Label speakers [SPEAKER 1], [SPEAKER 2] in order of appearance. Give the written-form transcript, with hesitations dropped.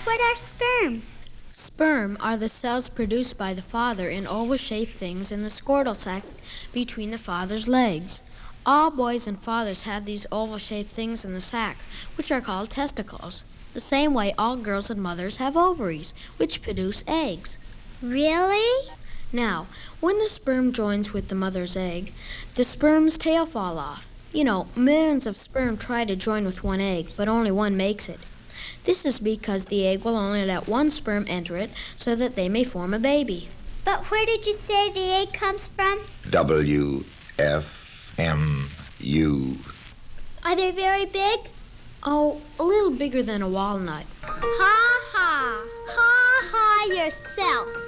[SPEAKER 1] what are sperm?
[SPEAKER 2] Sperm are the cells produced by the father in oval-shaped things in the scrotal sac between the father's legs. All boys and fathers have these oval-shaped things in the sac, which are called testicles. The same way all girls and mothers have ovaries, which produce eggs.
[SPEAKER 1] Really?
[SPEAKER 2] Now, when the sperm joins with the mother's egg, the sperm's tail fall off. You know, millions of sperm try to join with one egg, but only one makes it. This is because the egg will only let one sperm enter it so that they may form a baby.
[SPEAKER 1] But where did you say the egg comes from?
[SPEAKER 3] WFMU.
[SPEAKER 1] Are they very big?
[SPEAKER 2] Oh, a little bigger than a walnut.
[SPEAKER 1] Ha ha! Ha ha yourself!